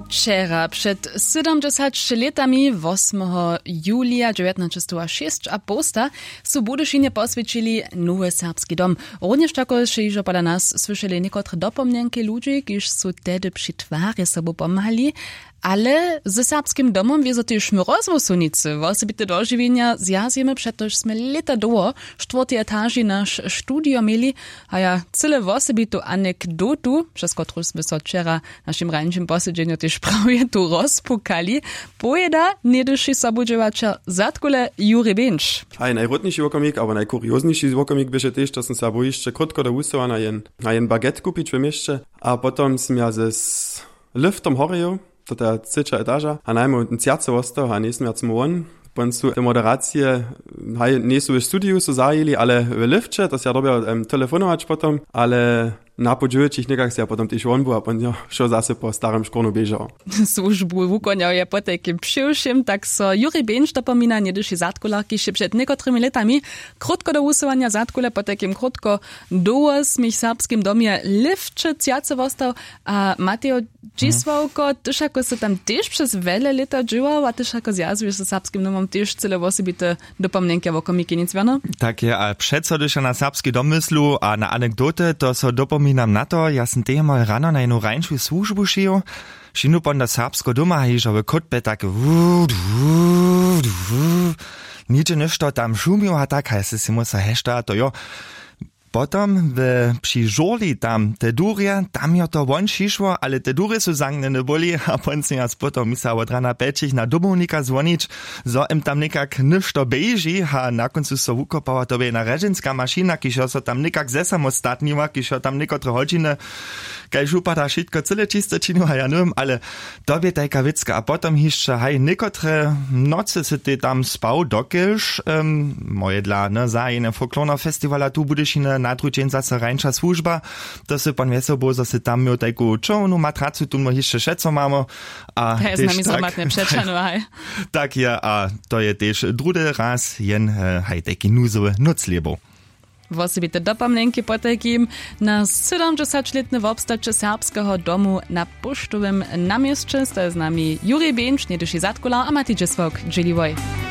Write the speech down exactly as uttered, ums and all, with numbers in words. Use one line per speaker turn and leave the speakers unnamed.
Wczera, przed siedemdziesięcioma latami, ósmego julia dziewiętnaście sześć a posta, su Budyšinie posvětili nowy serbski dom. Również tako się już poda nas słyszeli niekotre dopomnienki ludzi, kiż su tedy przy twarie sobą pomahali, ale ze serbskim domom wiezo też mrozu sunicy. Osobite dożywienia zjazjemy, przetoż sme lata długo czwartej etaży nasz studio mieli, a ja cyle osobitu anegdotu, przez którą sme so wczera naszym rańczym posiedzeniu też prawie tu rozpukali, pojeda niedyszy sobudżywacza zatkule Juri Benč.
A najrotniejszy łokomik, aber najkuriozniejszy łokomik będzie też, że sam bo jeszcze krótko do usuwa na jen, na jen baguette kupić w mieście, a potem sam ja ze liftom horeju, to ta trzecia etaża, a najmu cjace ostał, a nie jestem ja zum on. Pon su te moderacje, nie su w studiu su zajeli, ale w lifcie, to się robią um, telefonować potem, ale na podźwięcie ich niekak się potem też on był, a pon jo, šo zase po starym szkornu bieżał.
Służbu wukoniał je po takim przyłszym, tak so Juri Benč dopomina niedyszy zatkularki się przed niekotrymi latami. Krótko do usuwania zatkule po takim krótko do smich serbskim domie lifcie cjace ostał, a Mateo Dzisławko, też jako se tam też przez wiele lata żywał, a też jako zjazujesz ze serbskim domem też cyle osobite dopomnienki wokół nic wiano?
Tak je, a přeco, když na serbski dom myslu a na anekdoty, to so dopominam na to, ja sam tej mal rano na jednu rańczą służbu šiju, šinu pon do serbsko doma, hižo v kotbe tak vud, vud, vud, niče nešto tam šumił, a tak, a se si musa hešta, to jo. Potom w przy żoli tam te durie, tam jo to won šišło, ale te durie su zangnene boli, a ponce ja potom misał od rana pečich na domownika zvonić, zo im tam nekak ništo beži, a na koncu so wukopała to jedna reżinska mašina, kiž so tam nekak zesamostatniła, kiž tam nekotre hodžine, kaj župada šitko cyle čiste činu, a ja neviem, ale to je tajka vicka. A potom hišče, haj, nekotre noce se ty tam spał dokelž, um, moje dla, ne, za jene folklorna festivala tu Budyšinie na drugi dzień zase rańcza służba, to se pan wiesel bo, że se tam miał taką czowną matracu, tu my jeszcze šeco mamy. A
to jest z nami zramatne przeczanu, haj.
Tak je, a to je też drugi raz jen, haj, taki nuzowy noclebo.
Osobite dopomnienki po takim na siedemdziesięcioletne obstacze serbskiego domu na Puštowym namieście. To jest z nami Juri Benč, niedyszy zatkular, a Matej Dzisławko, dzieliwoj.